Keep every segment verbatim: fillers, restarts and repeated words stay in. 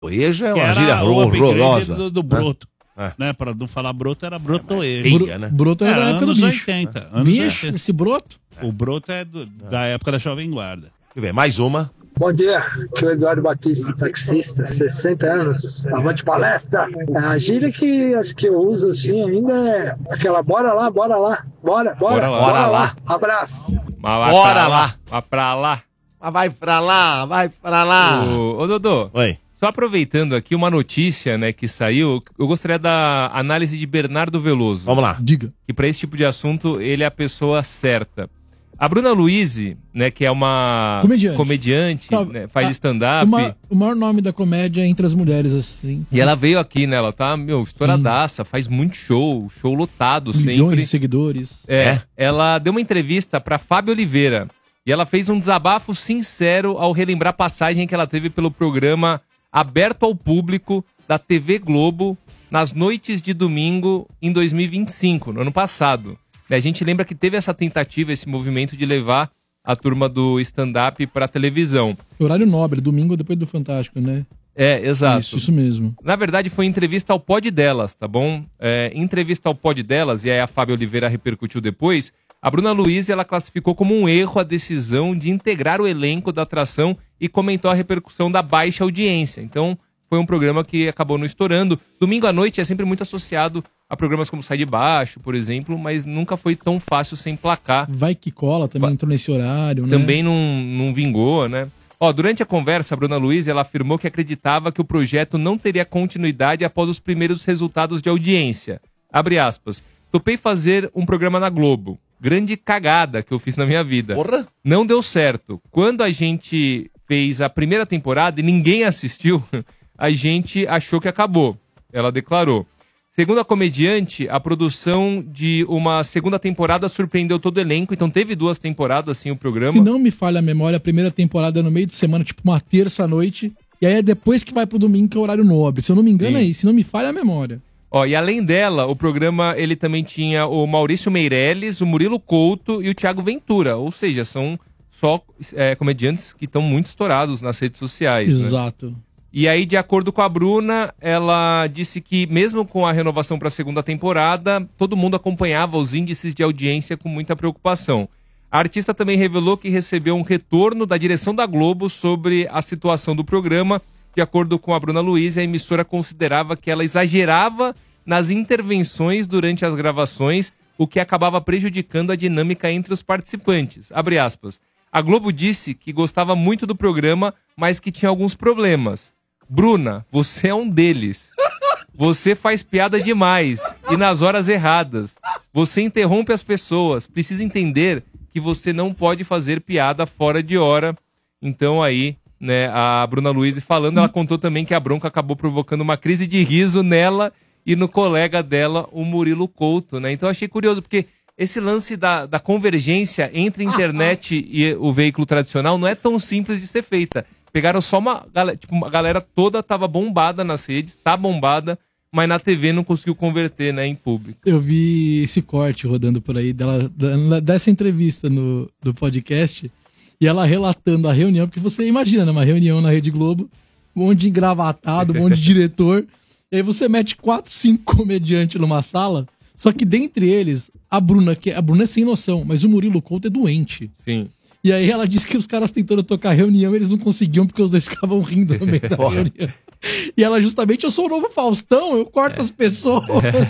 Brotoeja é Que uma era gíria o upgrade horrorosa. do, do né? broto. É. Né? Pra não falar broto, era brotoeira. Feia, Bro- né? Broto era Era da época do anos bicho. oitenta. Anos Bicho, oitenta. esse broto. O broto é do- da época da Jovem Guarda. Deixa eu ver, mais uma. Bom dia, aqui é o Eduardo Batista, taxista, sessenta anos, avante palestra. A gíria que acho que eu uso assim ainda é aquela bora lá, bora lá, bora, bora, Bora lá. Bora lá. Abraço. Mas vai Bora pra lá. Vai pra lá. Mas vai pra lá, vai pra lá. Ô, ô, Dodô, Oi. só aproveitando aqui uma notícia, né, que saiu, eu gostaria da análise de Bernardo Veloso. Vamos lá. Diga. Que para esse tipo de assunto ele é a pessoa certa. A Bruna Luise, né, que é uma Comediante. comediante, Tá, né, faz a- stand-up. O, ma- o maior nome da comédia entre as mulheres, assim. E ela veio aqui, né? Ela tá, meu, estouradaça, faz muito show, show lotado Milhões sempre. de seguidores. É, É? ela deu uma entrevista pra Fábio Oliveira e ela fez um desabafo sincero ao relembrar a passagem que ela teve pelo programa aberto ao público da T V Globo nas noites de domingo em dois mil e vinte e cinco, no ano passado. A gente lembra que teve essa tentativa, esse movimento de levar a turma do stand-up pra televisão. Horário nobre, domingo depois do Fantástico, né? É, exato. Isso, isso mesmo. Na verdade, foi entrevista ao Pod Delas, tá bom? É, entrevista ao Pod Delas, e aí a Fábio Oliveira repercutiu depois. A Bruna Luise, ela classificou como um erro a decisão de integrar o elenco da atração e comentou a repercussão da baixa audiência. Então, foi um programa que acabou não estourando. Domingo à noite é sempre muito associado a programas como Sai de Baixo, por exemplo, mas nunca foi tão fácil sem placar. Vai que cola também Vai- entrou nesse horário, né? Também não, não vingou, né? Ó, durante a conversa, a Bruna Luise, ela afirmou que acreditava que o projeto não teria continuidade após os primeiros resultados de audiência. Abre aspas. Topei fazer um programa na Globo. Grande cagada que eu fiz na minha vida. Porra. Não deu certo. Quando a gente fez a primeira temporada e ninguém assistiu, a gente achou que acabou. Ela declarou. Segundo a comediante, a produção de uma segunda temporada surpreendeu todo o elenco, então teve duas temporadas, assim, o programa. Se não me falha a memória, a primeira temporada é no meio de semana, tipo uma terça-noite, e aí é depois que vai pro domingo, que é o horário nobre. Se eu não me engano Sim. é isso, se não me falha a memória. Ó, e além dela, o programa ele também tinha o Maurício Meirelles, o Murilo Couto e o Thiago Ventura, ou seja, são só é, comediantes que estão muito estourados nas redes sociais. Né? Exato. E aí, de acordo com a Bruna, ela disse que mesmo com a renovação para a segunda temporada, todo mundo acompanhava os índices de audiência com muita preocupação. A artista também revelou que recebeu um retorno da direção da Globo sobre a situação do programa. De acordo com a Bruna Luise, a emissora considerava que ela exagerava nas intervenções durante as gravações, o que acabava prejudicando a dinâmica entre os participantes. Abre aspas. A Globo disse que gostava muito do programa, mas que tinha alguns problemas. Bruna, você é um deles. Você faz piada demais e nas horas erradas. Você interrompe as pessoas. Precisa entender que você não pode fazer piada fora de hora. Então aí, né, a Bruna Luise falando, ela contou também que a bronca acabou provocando uma crise de riso nela e no colega dela, o Murilo Couto, né? Então eu achei curioso, porque esse lance da, da convergência entre a internet e o veículo tradicional não é tão simples de ser feita. Pegaram só uma galera, tipo, uma galera toda tava bombada nas redes, tá bombada, mas na T V não conseguiu converter, né, em público. Eu vi esse corte rodando por aí dela, da- dessa entrevista no, do podcast, e ela relatando a reunião, porque você imagina, né, uma reunião na Rede Globo, um monte de engravatado, um monte de diretor, e aí você mete quatro, cinco comediantes numa sala, só que dentre eles, a Bruna, que a Bruna é sem noção, mas o Murilo Couto é doente. Sim. E aí ela disse que os caras tentando tocar reunião, eles não conseguiam porque os dois ficavam rindo no meio da reunião. E ela justamente, eu sou o novo Faustão, eu corto as pessoas.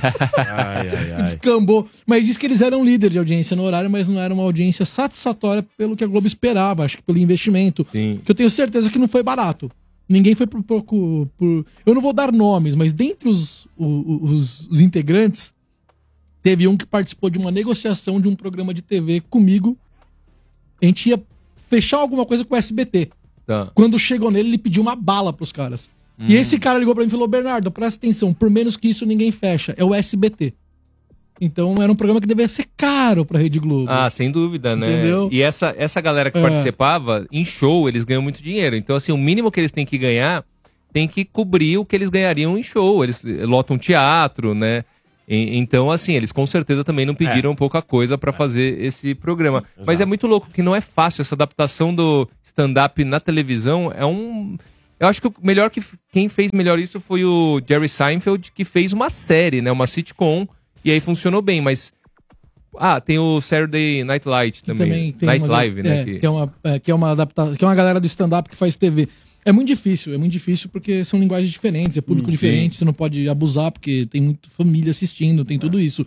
Ai, ai, ai. Descambou. Mas diz que eles eram líder de audiência no horário, mas não era uma audiência satisfatória pelo que a Globo esperava, acho que pelo investimento. Sim. Que eu tenho certeza que não foi barato. Ninguém foi por pouco... Por... Eu não vou dar nomes, mas dentre os, os, os, os integrantes, teve um que participou de uma negociação de um programa de T V comigo. A gente ia fechar alguma coisa com o S B T. Tá. Quando chegou nele, ele pediu uma bala pros caras. E esse cara ligou pra mim e falou, Bernardo, presta atenção, por menos que isso ninguém fecha. É o S B T. Então era um programa que deveria ser caro pra Rede Globo. Ah, sem dúvida, né? Entendeu? E essa, essa galera que É. participava, em show, eles ganham muito dinheiro. Então, assim, o mínimo que eles têm que ganhar tem que cobrir o que eles ganhariam em show. Eles lotam teatro, né? E- então, assim, eles com certeza também não pediram pouca coisa pra fazer esse programa. Mas é muito louco que não é fácil essa adaptação do stand-up na televisão. É um... Eu acho que o melhor que quem fez melhor isso foi o Jerry Seinfeld, que fez uma série, né? Uma sitcom, e aí funcionou bem, mas... Ah, tem o Saturday Night Live também. também tem Night uma, Live, né? é, que... que é uma é, que é uma adaptação, que é uma galera do stand-up que faz T V. É muito difícil, é muito difícil porque são linguagens diferentes, é público Hum, diferente, você não pode abusar porque tem muita família assistindo, tem tudo isso.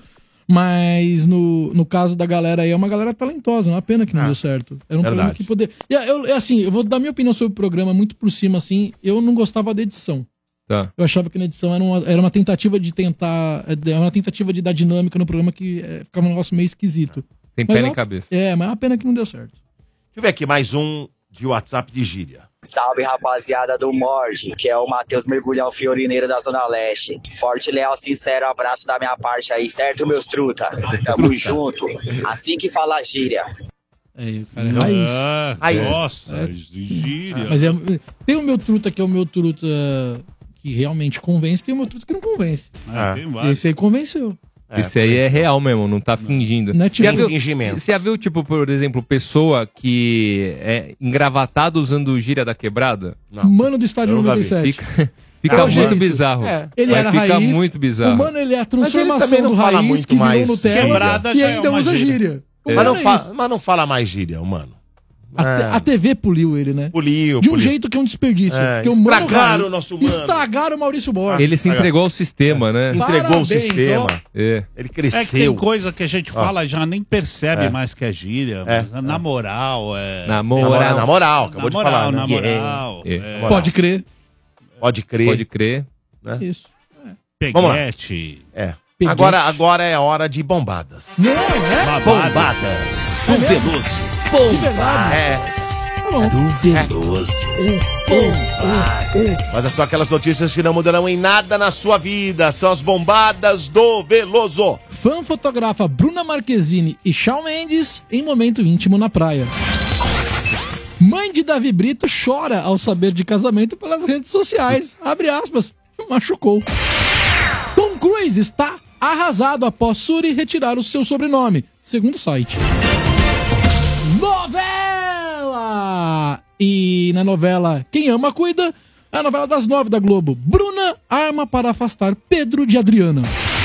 Mas no, no caso da galera aí, é uma galera talentosa, é uma pena que não Ah, deu certo. Era um verdade. programa que poder. E eu, eu, assim, eu vou dar minha opinião sobre o programa muito por cima, assim, eu não gostava da edição. Tá. Eu achava que na edição era uma, era uma tentativa de tentar. Era uma tentativa de dar dinâmica no programa que é, ficava um negócio meio esquisito. Tem Mas pé é nem uma- cabeça. É, mas é uma pena que não deu certo. Deixa eu ver aqui mais um de WhatsApp de gíria. Salve, rapaziada do Mord, que é o Matheus Mergulhão Fiorineiro da Zona Leste. Forte, leal, sincero abraço da minha parte aí, certo, meus truta? Tamo junto. Assim que fala gíria. É, o cara é raiz. Ah, Raiz. nossa, É. gíria. Mas é, tem o meu truta, que é o meu truta que realmente convence, tem o meu truta que não convence. Ah, tem vários. Esse aí convenceu. Esse aí é real mesmo, não tá fingindo. Não é tipo Já viu- fingimento. Você já viu, tipo, por exemplo, pessoa que é engravatada usando gíria da quebrada? Não. Mano do estádio Eu nunca noventa e sete. Fica, fica Não, muito gente, bizarro. é. Ele Mas era fica raiz. muito bizarro. O mano, ele é a Mas ele transformação também não do fala raiz muito que virou mais Nutella Quebrada e já é ainda uma usa gíria. gíria. O Mas, mano não é fa- isso. mas não fala mais gíria, o mano. A, te- É. a T V poliu ele, né? Poliu, De um poliu. jeito que é um desperdício. É, porque o Mano estragaram Raiz- o nosso Mano. Estragaram o Maurício Borges. Ele se entregou ao sistema, né? Entregou Parabéns, o sistema. ó. É. Ele É que tem cresceu. coisa que a gente fala já nem percebe É. mais que é gíria. É. Mas, na moral, é. Na Na moral, moral. na moral, acabou na de moral, falar, né? na moral. É. é. Pode crer. Pode crer. Pode crer. Isso. Vamos lá. Peguete. É. Peguete. Agora, agora é hora de bombadas. Não, é? Babado. Bombadas do Veloso. Bombadas Tá bom. do Veloso. Bombadas. Mas são aquelas notícias que não mudarão em nada na sua vida. São as bombadas do Veloso. Fã fotografa Bruna Marquezine e Shawn Mendes em momento íntimo na praia. Mãe de Davi Brito chora ao saber de casamento pelas redes sociais. Abre aspas. Machucou. Tom Cruise está arrasado após Suri retirar o seu sobrenome, segundo o site. Novela! E na novela Quem Ama Cuida, é a novela das nove da Globo. Bruna arma para afastar Pedro de Adriana.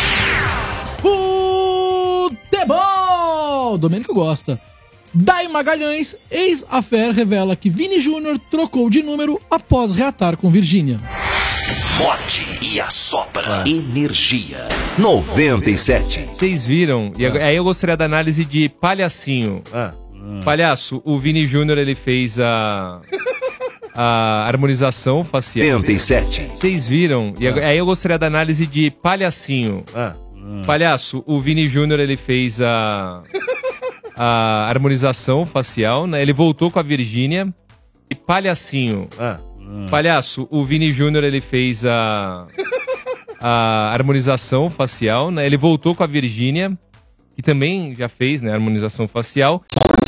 Futebol! Domênico gosta. Dai Magalhães, ex-affair, revela que Vini Júnior trocou de número após reatar com Virgínia. Morde e assopra. Energia noventa e sete. Vocês viram? E agora- aí eu gostaria da análise de Palhacinho. Ah. Palhaço, o Vini Júnior, ele fez a... a harmonização facial. noventa e sete. Vocês viram? E agora- aí eu gostaria da análise de Palhacinho. Ah. Palhaço, o Vini Júnior, ele fez a... a harmonização facial, né? Ele voltou com a Virgínia. E Palhacinho. Ah. Palhaço, o Vini Júnior, ele fez a... a harmonização facial, né? Ele voltou com a Virgínia, que também já fez, né, a harmonização facial.